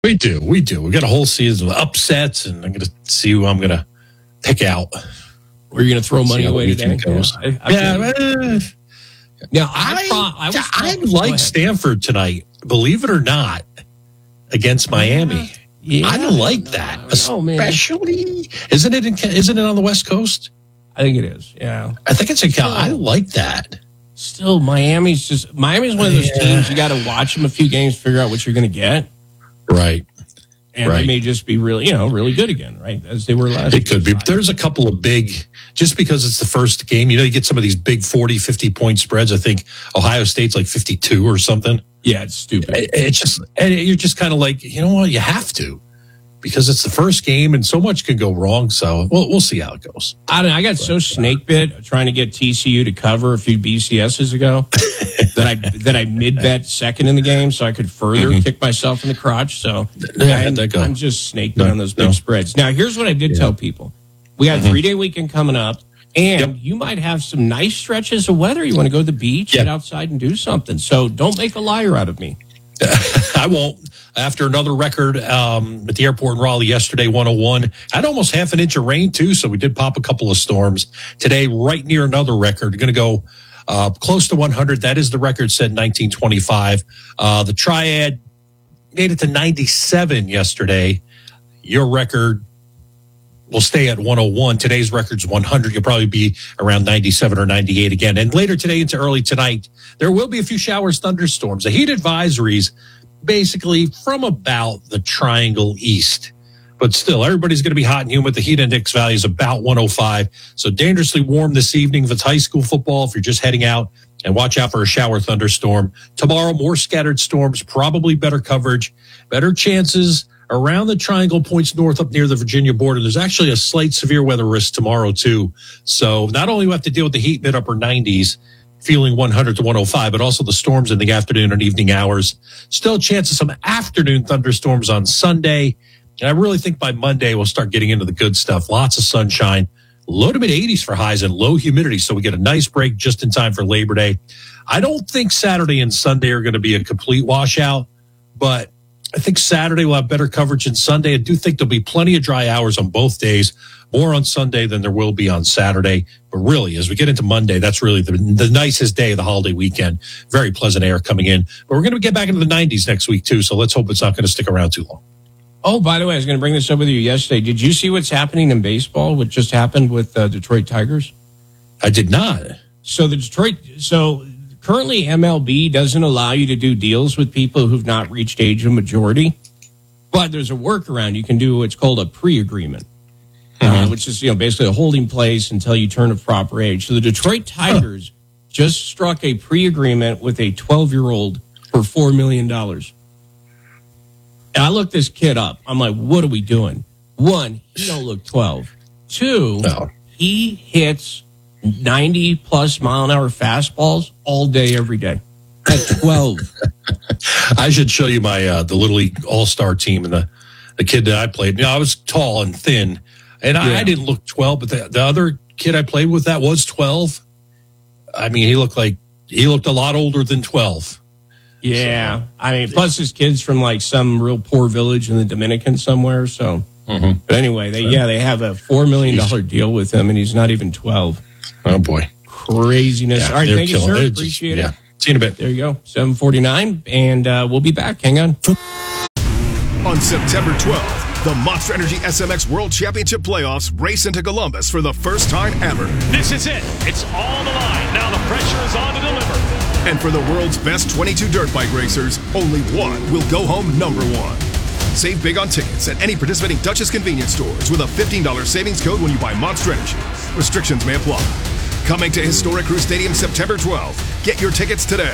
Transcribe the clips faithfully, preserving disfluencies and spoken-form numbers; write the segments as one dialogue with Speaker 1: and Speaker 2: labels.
Speaker 1: We do. We do. We got a whole season of upsets, and I'm going to see who I'm going to pick out.
Speaker 2: We're going to throw money away today.
Speaker 1: Goes.
Speaker 2: Yeah, I, I
Speaker 1: yeah. Uh,
Speaker 2: now, I, I, I,
Speaker 1: I, I like Stanford tonight, believe it or not, against Miami.
Speaker 2: Yeah,
Speaker 1: I like that,
Speaker 2: know,
Speaker 1: especially. Isn't it? In, isn't it on the West Coast?
Speaker 2: I think it is. Yeah,
Speaker 1: I think it's in Cal. I like that.
Speaker 2: Still, Miami's just Miami's one of those
Speaker 1: yeah.
Speaker 2: teams you got to watch them a few games, figure out what you're going to get.
Speaker 1: Right.
Speaker 2: And
Speaker 1: right.
Speaker 2: they may just be really, you know, really good again, right? As they were last year.
Speaker 1: It could be. But there's a couple of big, just because it's the first game, you know, you get some of these big forty, fifty point spreads. I think Ohio State's like fifty-two or something.
Speaker 2: Yeah, it's stupid.
Speaker 1: It, it's just, and you're just kind of like, you know what, you have to. Because it's the first game and so much can go wrong. So we'll, we'll see how it goes.
Speaker 2: I don't know. I got but, so snake bit trying to get T C U to cover a few B C S's ago that I that I mid bet second in the game so I could further mm-hmm. kick myself in the crotch. So
Speaker 1: yeah,
Speaker 2: I'm, I'm just snake bit no, on those big no. spreads. Now, here's what I did yeah. tell people. We got a mm-hmm. three day weekend coming up, and yep. you might have some nice stretches of weather. You want to go to the beach, yep. get outside and do something. So don't make a liar out of me.
Speaker 1: I won't. After another record um, at the airport in Raleigh yesterday, one oh one. Had almost half an inch of rain, too, so we did pop a couple of storms. Today, right near another record. Going to go uh, close to one hundred. That is the record set in nineteen twenty-five. Uh, the Triad made it to ninety-seven yesterday. Your record will stay at one oh one. Today's record's one hundred. You'll probably be around ninety-seven or ninety-eight again. And later today into early tonight, there will be a few showers, thunderstorms. The heat advisories basically from about the triangle east. But still, everybody's going to be hot and humid. The heat index value is about one oh five. So dangerously warm this evening if it's high school football, if you're just heading out. And watch out for a shower thunderstorm. Tomorrow, more scattered storms, probably better coverage, better chances around the triangle points north up near the Virginia border. There's actually a slight severe weather risk tomorrow, too. So not only do we have to deal with the heat mid upper nineties, feeling one hundred to one oh five, but also the storms in the afternoon and evening hours. Still a chance of some afternoon thunderstorms on Sunday. And I really think by Monday, we'll start getting into the good stuff. Lots of sunshine, low to mid eighties for highs and low humidity. So we get a nice break just in time for Labor Day. I don't think Saturday and Sunday are going to be a complete washout, but I think Saturday will have better coverage than Sunday. I do think there'll be plenty of dry hours on both days, more on Sunday than there will be on Saturday. But really, as we get into Monday, that's really the, the nicest day of the holiday weekend. Very pleasant air coming in. But we're going to get back into the nineties next week, too, so let's hope it's not going to stick around too long.
Speaker 2: Oh, by the way, I was going to bring this up with you yesterday. Did you see what's happening in baseball, what just happened with uh, Detroit Tigers?
Speaker 1: I did not.
Speaker 2: So the Detroit, so currently M L B doesn't allow you to do deals with people who've not reached age of majority, but there's a workaround. You can do what's called a pre-agreement, mm-hmm. uh, which is, you know, basically a holding place until you turn of proper age. So the Detroit Tigers huh. just struck a pre-agreement with a twelve-year-old for four million dollars. And I looked this kid up. I'm like, what are we doing? One, he don't look twelve. Two, no. he hits ninety plus mile an hour fastballs all day, every day. At twelve.
Speaker 1: I should show you my uh, the Little League All-Star team and the, the kid that I played. You know, I was tall and thin, and I, yeah. I didn't look twelve, but the, the other kid I played with that was twelve. I mean, he looked like he looked a lot older than twelve.
Speaker 2: Yeah. So, I mean, plus his kid's from like some real poor village in the Dominican somewhere. So, mm-hmm. but anyway, they, yeah, they have a four million dollars deal with him, and he's not even twelve.
Speaker 1: Oh, boy.
Speaker 2: Craziness.
Speaker 1: Yeah,
Speaker 2: All right, thank you, sir.
Speaker 1: Just,
Speaker 2: Appreciate
Speaker 1: yeah.
Speaker 2: it.
Speaker 1: See you in a bit.
Speaker 2: There you go. seven forty-nine, and uh, we'll be back. Hang on.
Speaker 3: On September twelfth, the Monster Energy S M X World Championship Playoffs race into Columbus for the first time ever.
Speaker 4: This is it. It's all on the line. Now the pressure is on to deliver.
Speaker 3: And for the world's best twenty-two dirt bike racers, only one will go home number one. Save big on tickets at any participating Duchess convenience stores with a fifteen dollars savings code when you buy Monster Energy. Restrictions may apply. Coming to historic Crew Stadium September twelfth. Get your tickets today.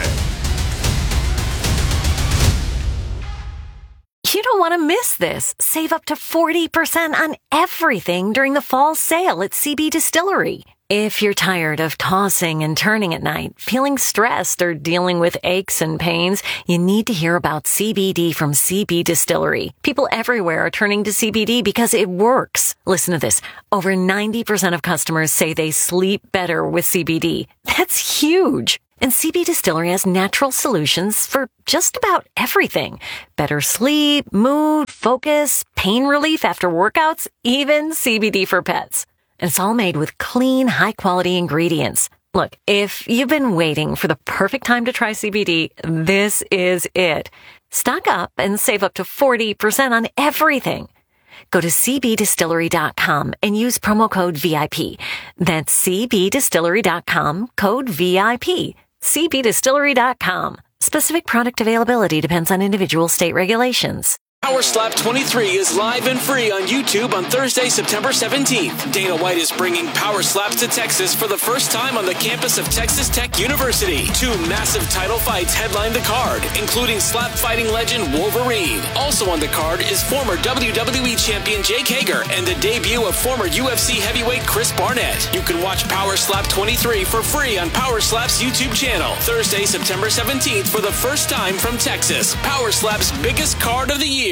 Speaker 5: You don't want to miss this. Save up to forty percent on everything during the fall sale at C B Distillery. If you're tired of tossing and turning at night, feeling stressed, or dealing with aches and pains, you need to hear about C B D from C B Distillery. People everywhere are turning to C B D because it works. Listen to this. Over ninety percent of customers say they sleep better with C B D. That's huge. And C B Distillery has natural solutions for just about everything. Better sleep, mood, focus, pain relief after workouts, even C B D for pets. And it's all made with clean, high-quality ingredients. Look, if you've been waiting for the perfect time to try C B D, this is it. Stock up and save up to forty percent on everything. Go to c b distillery dot com and use promo code V I P. That's c b distillery dot com, code V I P. c b distillery dot com. Specific product availability depends on individual state regulations.
Speaker 6: Power Slap twenty-three is live and free on YouTube on Thursday, September seventeenth. Dana White is bringing Power Slaps to Texas for the first time on the campus of Texas Tech University. Two massive title fights headline the card, including slap fighting legend Wolverine. Also on the card is former W W E champion Jake Hager and the debut of former U F C heavyweight Chris Barnett. You can watch Power Slap twenty-three for free on Power Slap's YouTube channel. Thursday, September seventeenth for the first time from Texas. Power Slap's biggest card of the year.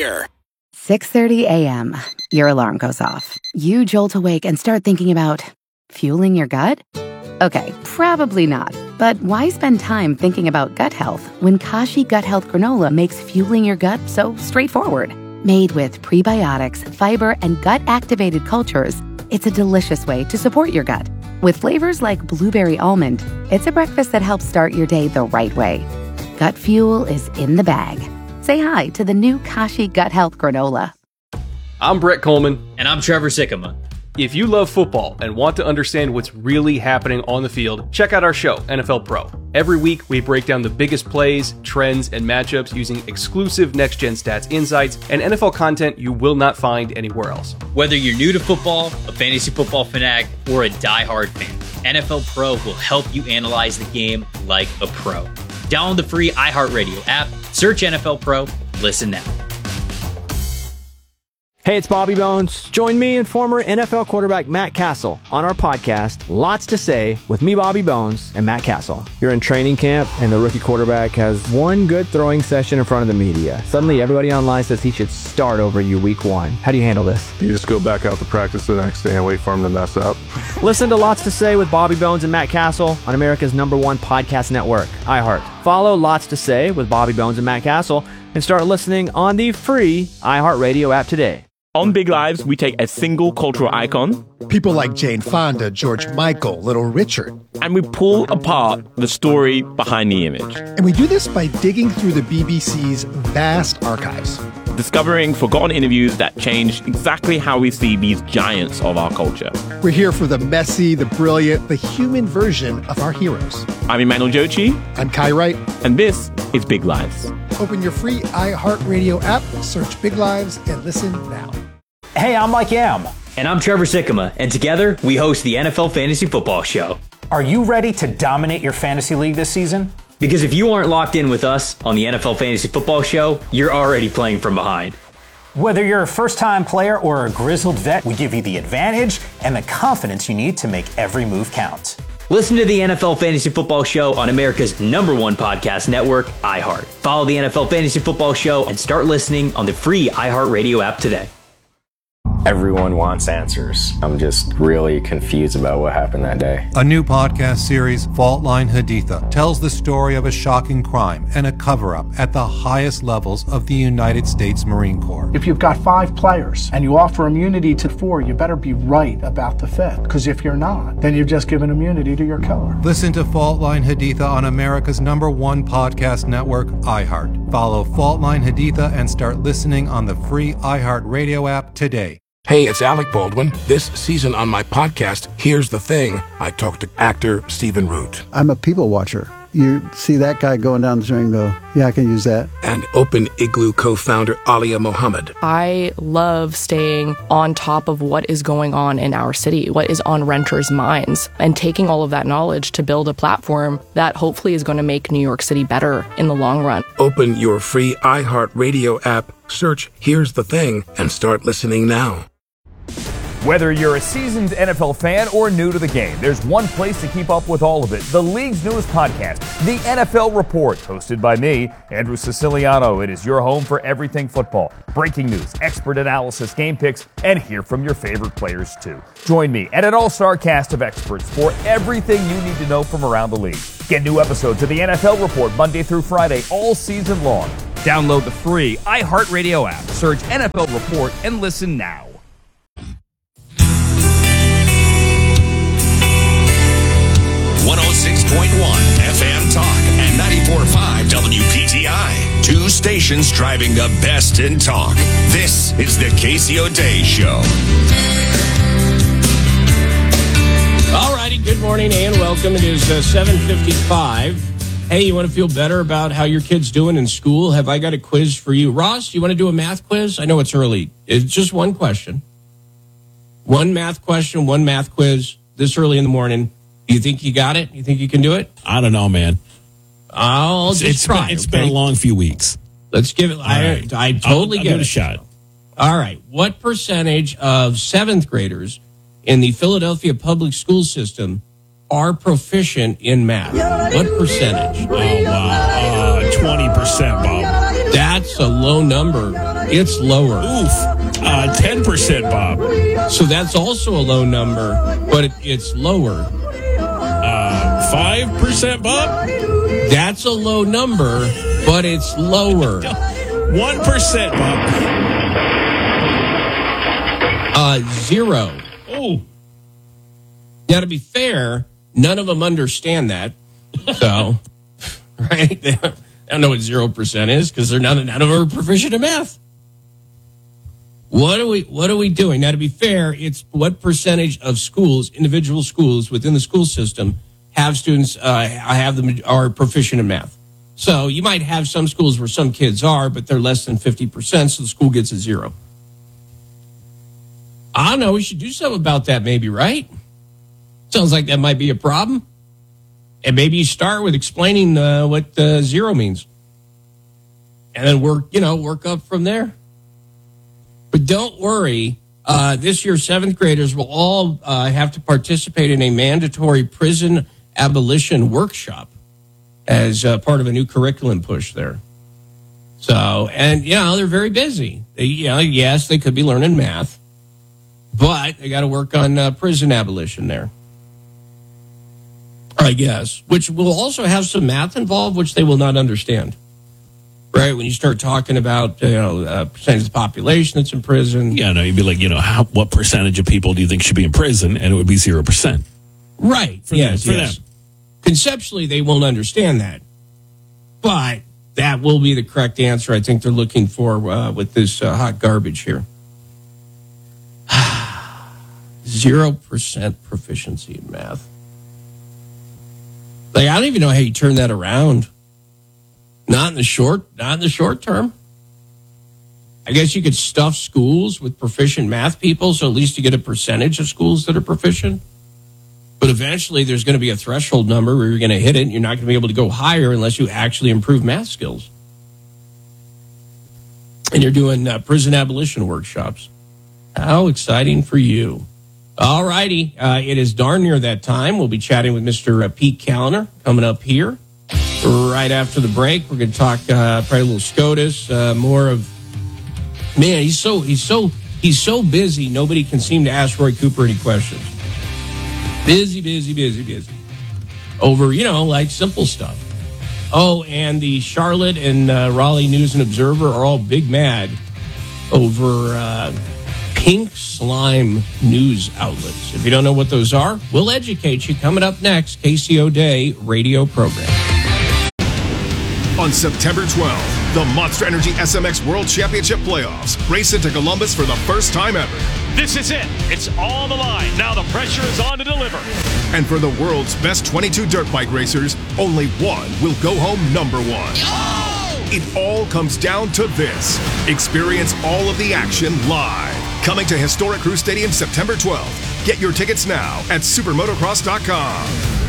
Speaker 7: six thirty a.m. Your alarm goes off. You jolt awake and start thinking about fueling your gut? Okay, probably not. But why spend time thinking about gut health when Kashi Gut Health Granola makes fueling your gut so straightforward? Made with prebiotics, fiber, and gut-activated cultures, it's a delicious way to support your gut. With flavors like blueberry almond, it's a breakfast that helps start your day the right way. Gut fuel is in the bag. Say hi to the new Kashi Gut Health Granola.
Speaker 8: I'm Brett Coleman.
Speaker 9: And I'm Trevor Sikkema.
Speaker 8: If you love football and want to understand what's really happening on the field, check out our show, N F L Pro. Every week, we break down the biggest plays, trends, and matchups using exclusive next-gen stats insights and N F L content you will not find anywhere else.
Speaker 9: Whether you're new to football, a fantasy football fanatic, or a diehard fan, N F L Pro will help you analyze the game like a pro. Download the free iHeartRadio app, search N F L Pro, listen now.
Speaker 10: Hey, it's Bobby Bones. Join me and former N F L quarterback Matt Castle on our podcast, Lots to Say, with me, Bobby Bones, and Matt Castle. You're in training camp, and the rookie quarterback has one good throwing session in front of the media. Suddenly, everybody online says he should start over you week one. How do you handle this?
Speaker 11: You just go back out to practice the next day and wait for him to mess up.
Speaker 10: Listen to Lots to Say with Bobby Bones and Matt Castle on America's number one podcast network, iHeart. Follow Lots to Say with Bobby Bones and Matt Castle and start listening on the free iHeartRadio app today.
Speaker 12: On Big Lives, we take a single cultural icon,
Speaker 13: people like Jane Fonda, George Michael, Little Richard,
Speaker 12: and we pull apart the story behind the image.
Speaker 13: And we do this by digging through the B B C's vast archives,
Speaker 12: discovering forgotten interviews that changed exactly how we see these giants of our culture.
Speaker 13: We're here for the messy, the brilliant, the human version of our heroes.
Speaker 12: I'm Emmanuel Jochi.
Speaker 13: I'm Kai Wright.
Speaker 12: And this is Big Lives.
Speaker 13: Open your free iHeartRadio app, search Big Lives, and listen now.
Speaker 14: Hey, I'm Mike Yam.
Speaker 9: And I'm Trevor Sikkema, and together we host the N F L Fantasy Football Show.
Speaker 14: Are you ready to dominate your fantasy league this season?
Speaker 9: Because if you aren't locked in with us on the N F L Fantasy Football Show, you're already playing from behind.
Speaker 14: Whether you're a first-time player or a grizzled vet, we give you the advantage and the confidence you need to make every move count.
Speaker 9: Listen to the N F L Fantasy Football Show on America's number one podcast network, iHeart. Follow the N F L Fantasy Football Show and start listening on the free iHeartRadio app today.
Speaker 15: Everyone wants answers. I'm just really confused about what happened that day.
Speaker 16: A new podcast series, Fault Line Haditha, tells the story of a shocking crime and a cover-up at the highest levels of the United States Marine Corps.
Speaker 17: If you've got five players and you offer immunity to four, you better be right about the fifth. Because if you're not, then you've just given immunity to your killer.
Speaker 16: Listen to Fault Line Haditha on America's number one podcast network, iHeart. Follow Fault Line Haditha and start listening on the free iHeartRadio app today.
Speaker 18: Hey, it's Alec Baldwin. This season on my podcast, Here's the Thing, I talked to actor Stephen Root.
Speaker 19: I'm a people watcher. You see that guy going down the street and go, yeah, I can use that.
Speaker 18: And Open Igloo co-founder Alia Mohammed.
Speaker 20: I love staying on top of what is going on in our city, what is on renters' minds, and taking all of that knowledge to build a platform that hopefully is going to make New York City better in the long run.
Speaker 18: Open your free iHeartRadio app, search Here's the Thing, and start listening now.
Speaker 21: Whether you're a seasoned N F L fan or new to the game, there's one place to keep up with all of it. The league's newest podcast, The N F L Report, hosted by me, Andrew Siciliano. It is your home for everything football. Breaking news, expert analysis, game picks, and hear from your favorite players too. Join me and an all-star cast of experts for everything you need to know from around the league. Get new episodes of The N F L Report Monday through Friday all season long. Download the free iHeartRadio app, search N F L Report, and listen now.
Speaker 22: one oh six point one F M Talk and ninety-four point five W P T I. Two stations driving the best in talk. This is the Casey O'Day Show.
Speaker 2: All righty, good morning and welcome. It is uh, seven fifty-five. Hey, you want to feel better about how your kid's doing in school? Have I got a quiz for you? Ross, you want to do a math quiz? I know it's early. It's just one question. One math question, one math quiz this early in the morning. Do you think you got it? You think you can do it?
Speaker 23: I don't know, man.
Speaker 2: I'll just
Speaker 23: it's
Speaker 2: try.
Speaker 23: Been, it's
Speaker 2: okay?
Speaker 23: been a long few weeks.
Speaker 2: Let's give it. I,
Speaker 23: right.
Speaker 2: I totally
Speaker 23: I'll, I'll
Speaker 2: get
Speaker 23: give
Speaker 2: it.
Speaker 23: a shot.
Speaker 2: All right. What percentage of seventh graders in the Philadelphia public school system are proficient in math? What percentage?
Speaker 23: Oh, wow. Uh, twenty percent, Bob.
Speaker 2: That's a low number. It's lower.
Speaker 23: Oof. Uh, ten percent, Bob.
Speaker 2: So that's also a low number, but it, it's lower.
Speaker 23: Uh, five percent, Bob?
Speaker 2: That's a low number, but it's lower.
Speaker 23: one percent, Bob.
Speaker 2: Uh, zero.
Speaker 23: Oh.
Speaker 2: Now, to be fair, none of them understand that. So, right? They don't know what zero percent is because they're none, none of them are proficient in math. What are we What are we doing? Now, to be fair, it's what percentage of schools, individual schools within the school system, have students uh, have them are proficient in math. So you might have some schools where some kids are, but they're less than fifty percent, so the school gets a zero. I don't know. We should do something about that, maybe, right? Sounds like that might be a problem. And maybe you start with explaining uh, what uh, zero means, and then work, you know, work up from there. But don't worry. Uh, this year, seventh graders will all uh, have to participate in a mandatory prison abolition workshop as uh, part of a new curriculum push there. So, and, you know, they're very busy. They, you know, yes, they could be learning math, but they got to work on uh, prison abolition there, I guess, which will also have some math involved, which they will not understand. Right, when you start talking about, you know, uh, percentage of the population that's in prison.
Speaker 23: Yeah, no, you'd be like, you know, how, what percentage of people do you think should be in prison? And it would be zero percent.
Speaker 2: Right.
Speaker 23: For
Speaker 2: yes,
Speaker 23: them, for
Speaker 2: yes.
Speaker 23: them.
Speaker 2: Conceptually, they won't understand that. But that will be the correct answer I think they're looking for uh, with this uh, hot garbage here. Zero percent proficiency in math. Like, I don't even know how you turn that around. Not in the short, not in the short term. I guess you could stuff schools with proficient math people, so at least you get a percentage of schools that are proficient. But eventually there's going to be a threshold number where you're going to hit it, and you're not going to be able to go higher unless you actually improve math skills. And you're doing uh, prison abolition workshops. How exciting for you. All righty. Uh, it is darn near that time. We'll be chatting with Mister Uh, Pete Callender coming up here. Right after the break, we're going to talk uh, probably a little SCOTUS, uh, more of man. He's so he's so he's so busy. Nobody can seem to ask Roy Cooper any questions. Busy, busy, busy, busy. Over you know like simple stuff. Oh, and the Charlotte and uh, Raleigh News and Observer are all big mad over uh, pink slime news outlets. If you don't know what those are, we'll educate you. Coming up next, Casey O'Day radio program.
Speaker 3: On September twelfth, the Monster Energy S M X World Championship Playoffs race into Columbus for the first time ever.
Speaker 4: This is it. It's all on the line. Now the pressure is on to deliver.
Speaker 3: And for the world's best twenty-two dirt bike racers, only one will go home number one. Oh! It all comes down to this. Experience all of the action live. Coming to Historic Crew Stadium September twelfth. Get your tickets now at supermotocross dot com.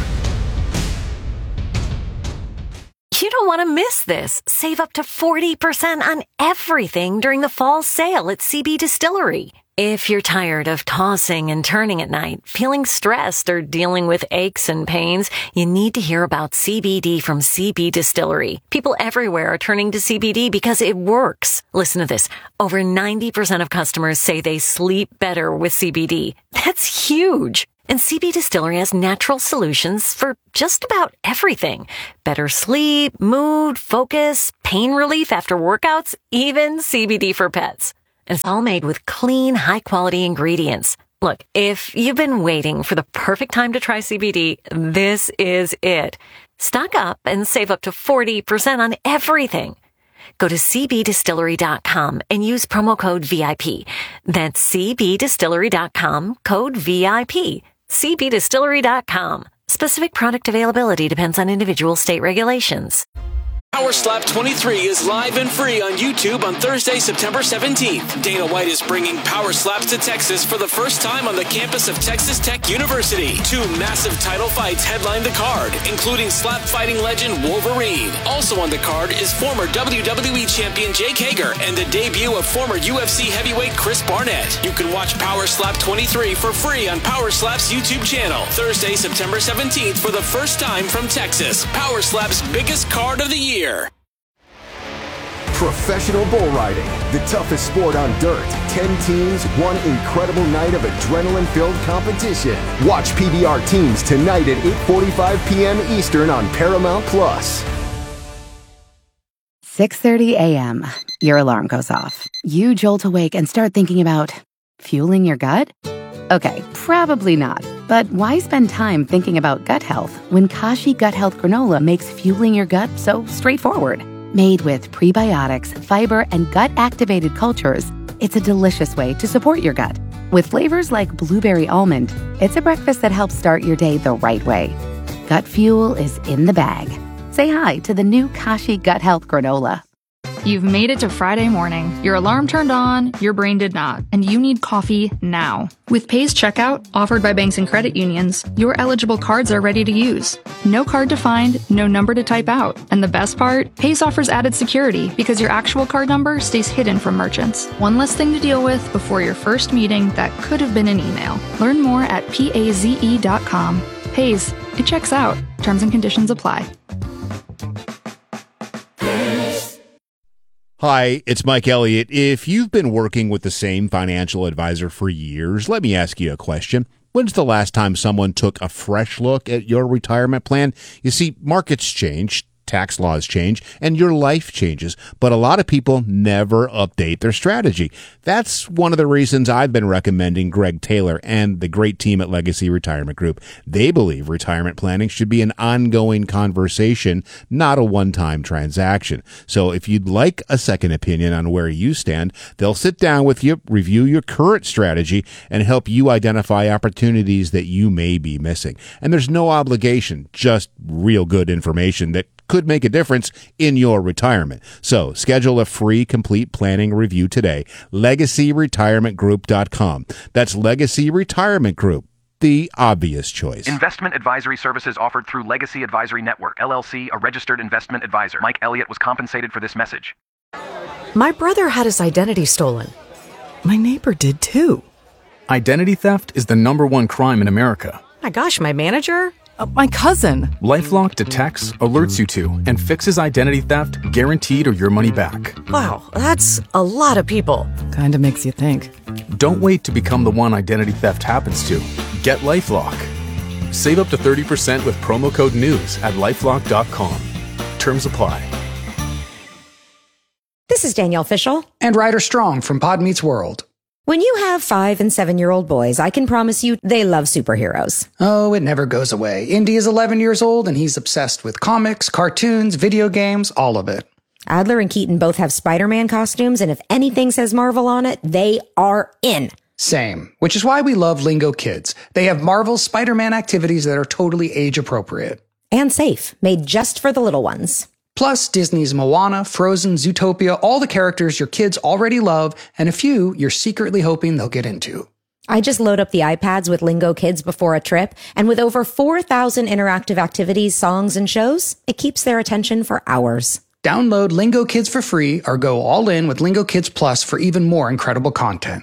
Speaker 5: You don't want to miss this. Save up to forty percent on everything during the fall sale at C B Distillery. If you're tired of tossing and turning at night, feeling stressed, or dealing with aches and pains, you need to hear about C B D from C B Distillery. People everywhere are turning to C B D because it works. Listen to this. Over ninety percent of customers say they sleep better with C B D. That's huge. And C B Distillery has natural solutions for just about everything. Better sleep, mood, focus, pain relief after workouts, even C B D for pets. And it's all made with clean, high-quality ingredients. Look, if you've been waiting for the perfect time to try C B D, this is it. Stock up and save up to forty percent on everything. Go to c b distillery dot com and use promo code V I P. That's c b distillery dot com, code V I P. c b distillery dot com. Specific product availability depends on individual state regulations.
Speaker 1: Power Slap twenty-three is live and free on YouTube on Thursday, September seventeenth. Dana White is bringing Power Slaps to Texas for the first time on the campus of Texas Tech University. Two massive title fights headline the card, including slap fighting legend Wolverine. Also on the card is former W W E champion Jake Hager and the debut of former U F C heavyweight Chris Barnett. You can watch Power Slap twenty-three for free on Power Slap's YouTube channel. Thursday, September seventeenth for the first time from Texas. Power Slap's biggest card of the year.
Speaker 6: Professional bull riding, the toughest sport on dirt. Ten teams, one incredible night of adrenaline-filled competition. Watch P B R Teams tonight at eight forty-five p.m. Eastern on Paramount Plus.
Speaker 7: six thirty a.m. Your alarm goes off. You jolt awake and start thinking about fueling your gut? Okay, probably not. But why spend time thinking about gut health when Kashi Gut Health Granola makes fueling your gut so straightforward? Made with prebiotics, fiber, and gut-activated cultures, it's a delicious way to support your gut. With flavors like blueberry almond, it's a breakfast that helps start your day the right way. Gut fuel is in the bag. Say hi to the new Kashi Gut Health Granola.
Speaker 24: You've made it to Friday morning. Your alarm turned on, your brain did not, and you need coffee now. With Pay's Checkout, offered by banks and credit unions, your eligible cards are ready to use. No card to find, no number to type out. And the best part? Pay's offers added security because your actual card number stays hidden from merchants. One less thing to deal with before your first meeting that could have been an email. Learn more at paze dot com. Pay's, it checks out. Terms and conditions apply.
Speaker 25: Hi, it's Mike Elliott. If you've been working with the same financial advisor for years, let me ask you a question. When's the last time someone took a fresh look at your retirement plan? You see, markets change, tax laws change, and your life changes, but a lot of people never update their strategy. That's one of the reasons I've been recommending Greg Taylor and the great team at Legacy Retirement Group. They believe retirement planning should be an ongoing conversation, not a one-time transaction. So if you'd like a second opinion on where you stand, they'll sit down with you, review your current strategy, and help you identify opportunities that you may be missing. And there's no obligation, just real good information that could make a difference in your retirement. So schedule a free complete planning review today. legacy retirement group dot com. That's Legacy Retirement Group, the obvious choice.
Speaker 26: Investment advisory services offered through Legacy Advisory Network, L L C, a registered investment advisor. Mike Elliott was compensated for this message.
Speaker 27: My brother had his identity stolen. My neighbor did too.
Speaker 28: Identity theft is the number one crime in America.
Speaker 27: My gosh, my manager? Uh, my cousin.
Speaker 28: LifeLock detects, alerts you to, and fixes identity theft guaranteed or your money back.
Speaker 27: Wow, that's a lot of people. Kinda makes you think.
Speaker 28: Don't wait to become the one identity theft happens to. Get LifeLock. Save up to thirty percent with promo code NEWS at lifelock dot com. Terms apply.
Speaker 29: This is Danielle Fishel.
Speaker 30: And Ryder Strong from Pod Meets World.
Speaker 29: When you have five and seven-year-old boys, I can promise you they love superheroes.
Speaker 30: Oh, it never goes away. Indy is eleven years old, and he's obsessed with comics, cartoons, video games, all of it.
Speaker 29: Adler and Keaton both have Spider-Man costumes, and if anything says Marvel on it, they are in.
Speaker 30: Same, which is why we love Lingo Kids. They have Marvel's Spider-Man activities that are totally age-appropriate.
Speaker 29: And safe, made just for the little ones.
Speaker 30: Plus, Disney's Moana, Frozen, Zootopia, all the characters your kids already love, and a few you're secretly hoping they'll get into.
Speaker 29: I just load up the iPads with Lingo Kids before a trip, and with over four thousand interactive activities, songs, and shows, it keeps their attention for hours.
Speaker 30: Download Lingo Kids for free or go all in with Lingo Kids Plus for even more incredible content.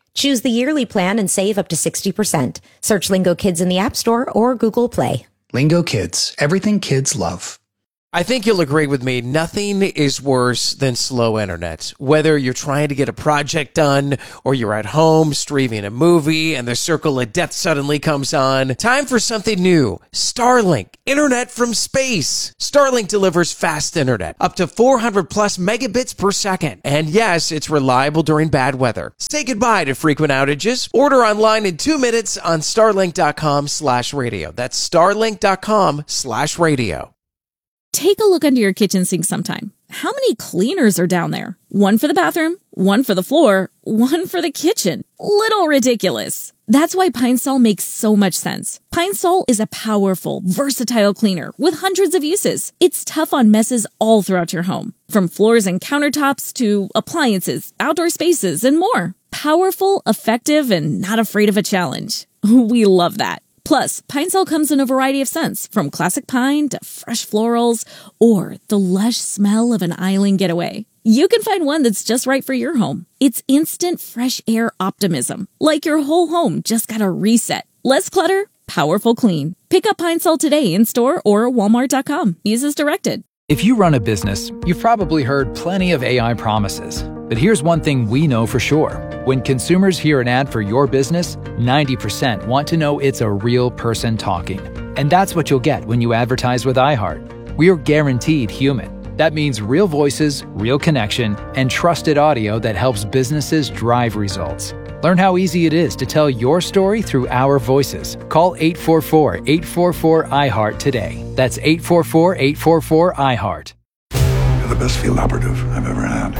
Speaker 29: Choose the yearly plan and save up to sixty percent. Search Lingo Kids in the App Store or Google Play.
Speaker 30: Lingo Kids, everything kids love.
Speaker 8: I think you'll agree with me. Nothing is worse than slow internet. Whether you're trying to get a project done or you're at home streaming a movie and the circle of death suddenly comes on. Time for something new. Starlink, internet from space. Starlink delivers fast internet, up to four hundred plus megabits per second. And yes, it's reliable during bad weather. Say goodbye to frequent outages. Order online in two minutes on starlink.com slash radio. That's starlink.com slash radio.
Speaker 9: Take a look under your kitchen sink sometime. How many cleaners are down there? One for the bathroom, one for the floor, one for the kitchen. Little ridiculous. That's why Pine Sol makes so much sense. Pine Sol is a powerful, versatile cleaner with hundreds of uses. It's tough on messes all throughout your home, from floors and countertops to appliances, outdoor spaces, and more. Powerful, effective, and not afraid of a challenge. We love that. Plus, Pine Sol comes in a variety of scents, from classic pine to fresh florals or the lush smell of an island getaway. You can find one that's just right for your home. It's instant fresh air optimism, like your whole home just got a reset. Less clutter, powerful clean. Pick up Pine Sol today in store or walmart dot com. Use as directed.
Speaker 10: If you run a business, you've probably heard plenty of A I promises. But here's one thing we know for sure. When consumers hear an ad for your business, ninety percent want to know it's a real person talking. And that's what you'll get when you advertise with iHeart. We are guaranteed human. That means real voices, real connection, and trusted audio that helps businesses drive results. Learn how easy it is to tell your story through our voices. Call eight four four, eight four four, I heart today. That's eight four four, eight four four, I heart.
Speaker 11: You're the best field operative I've ever had.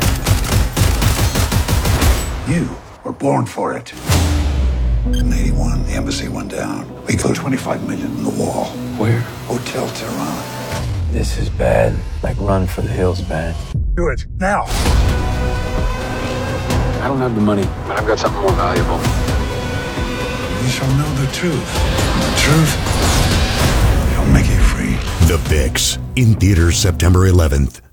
Speaker 11: You were born for it. In eighty-one, the embassy went down. We put twenty-five million in the wall.
Speaker 12: Where?
Speaker 11: Hotel Tehran.
Speaker 12: This is bad. Like Run for the Hills bad.
Speaker 11: Do it, now.
Speaker 12: I don't have the money, but I've got something more valuable.
Speaker 11: You shall know the truth. And the truth shall make you free.
Speaker 13: The Fix, in theaters September eleventh.